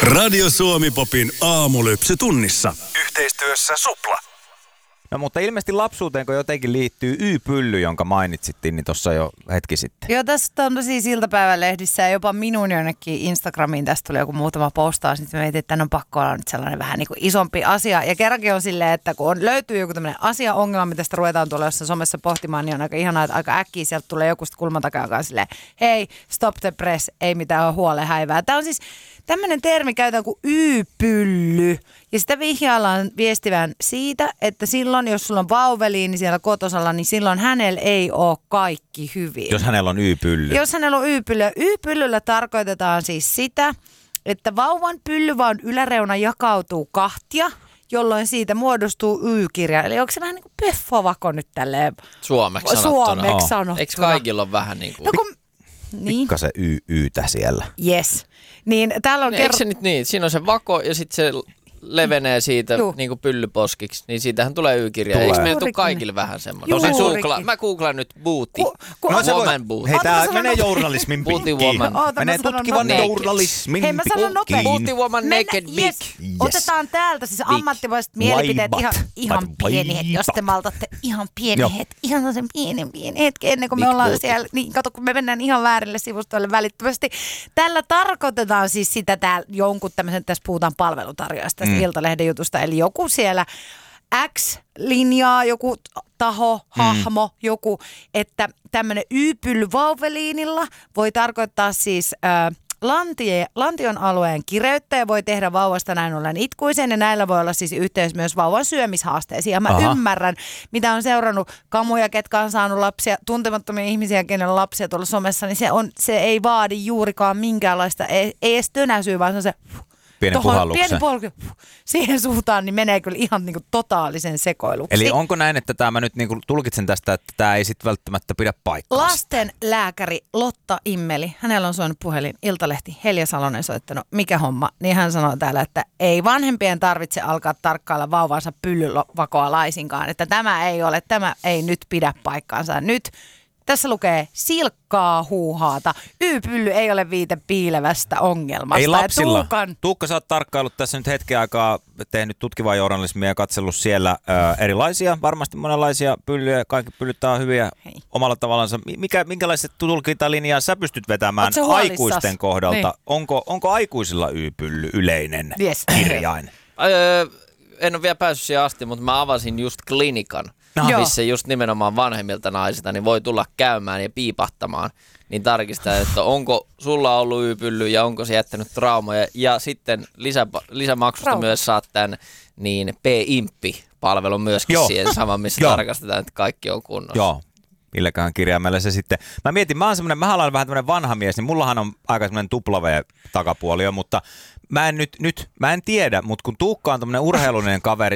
Radio Suomi Popin aamulypsy tunnissa. Yhteistyössä Supla. No mutta ilmeisesti lapsuuteen, kun jotenkin liittyy Y-pylly, jonka mainitsittiin, niin tuossa jo hetki sitten. Joo, tästä on siis iltapäivälehdissä ja jopa minun jonnekin Instagramiin tästä tuli joku muutama postaus, niin mä mietin, että tämän on pakko olla nyt sellainen vähän niin kuin isompi asia. Ja kerrankin on silleen, että kun löytyy joku tämmöinen asiaongelma, mitä sitä ruvetaan tuolla jossain somessa pohtimaan, niin on aika ihanaa, että aika äkkiä sieltä tulee joku kulman takaa, joka on silleen, hei, stop the press, ei mitään huolehäivää. Tämä on siis tämmöinen termi käytetään kuin Y-pylly. Ja sitä vihjaillaan viestivän siitä, että silloin, jos sulla on vauveliini siellä kotosalla, niin silloin hänellä ei ole kaikki hyvin. Jos hänellä on Y-pylly. Jos hänellä on Y-pylly. Y-pyllyllä tarkoitetaan siis sitä, että vauvan pyllyvauvan yläreuna jakautuu kahtia, jolloin siitä muodostuu Y-kirja. Eli onko se vähän niin kuin peffovako nyt tälleen suomeksi sanottuna? Eikö kaikilla ole vähän niin kuin... No kun... Niin. Pikkasen Y-tä siellä. Yes. Niin täällä on eikö se nyt niin? Siinä on se vako ja sitten se levenee siitä niin kuin pyllyposkiksi, niin siitähän tulee Y-kirja. Eikö meillä tule kaikille vähän semmoinen? Mä googlaan nyt booty. Woman booty. Hei, tää menee journalismin pikkiin. Menee tutkivan journalismin pikkiin. Hei, mä sanon nopeasti. Booty woman naked big. Yes. Otetaan täältä siis ammattimaiset mielipiteet ihan pieni hetki, jos te maltatte ihan pieni hetki. Ihan sen pieni hetki ennen kuin me ollaan siellä. Niin kato, kun me mennään ihan väärille sivustoille välittömästi. Tällä tarkoitetaan siis sitä täällä jonkun tämmöisen, tässä puhutaan palvelutarjoajasta. Iltalehden jutusta, eli joku siellä X-linjaa, joku taho, hahmo, joku, että tämmöinen Y-pylly vauveliinilla voi tarkoittaa siis lantion alueen kireyttä ja voi tehdä vauvasta näin ollen itkuisen ja näillä voi olla siis yhteys myös vauvan syömishaasteisiin. Ja mä ymmärrän, mitä on seurannut kamuja, ketkä on saanut lapsia, tuntemattomia ihmisiä, kenellä on lapsia tuolla somessa, niin se ei vaadi juurikaan minkäänlaista, ei edes tönäsyä, vaan se on se... Pieni puhalluksen. Siihen suuntaan niin menee kyllä ihan niin kuin totaalisen sekoiluksi. Eli onko näin, että tämä mä nyt niin kuin tulkitsen tästä, että tämä ei sitten välttämättä pidä paikkaa? Lasten lääkäri Lotta Immeli, hänellä on soinut puhelin, Iltalehti, Helja Salonen soittanut, mikä homma, niin hän sanoo täällä, että ei vanhempien tarvitse alkaa tarkkailla vauvansa pyllyvakoa laisinkaan, että tämä ei nyt pidä paikkaansa. Nyt tässä lukee silkkaa huuhaata. Y-pylly ei ole viite piilevästä ongelmasta. Ei lapsilla. Tuukka, sä oot tarkkaillut tässä nyt hetken aikaa, tehnyt tutkivaa journalismia ja katsellut siellä erilaisia, varmasti monenlaisia pyllyjä. Kaikki pyllyt on hyviä omalla tavallaan. Minkälaista tulkintalinjaa sä pystyt vetämään aikuisten kohdalta? Niin. Onko aikuisilla Y-pylly yleinen kirjain? En ole vielä päässyt siihen asti, mutta mä avasin just klinikan, missä just nimenomaan vanhemmilta naisilta niin voi tulla käymään ja piipahtamaan. Niin tarkistaa, että onko sulla ollut Y-pylly ja onko se jättänyt traumoja. Ja sitten lisämaksusta myös saat tämän niin P-imppi-palvelun myöskin siihen saman, missä tarkastetaan, että kaikki on kunnossa. Joo. Milläköhän kirjaimella se sitten. Mä mietin, mä olen vähän tämmöinen vanha mies, niin mullahan on aika semmoinen tupla-V-takapuoli jo, mutta mä en tiedä, mutta kun Tuukka on tämmöinen urheilullinen kaveri,